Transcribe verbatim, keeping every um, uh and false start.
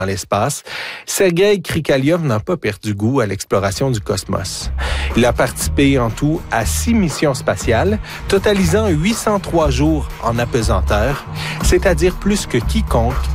dans l'espace, Sergueï Krikalev n'a pas perdu goût à l'exploration du cosmos. Il a participé en tout à six missions spatiales, totalisant huit cent trois jours en apesanteur, c'est-à-dire plus que quiconque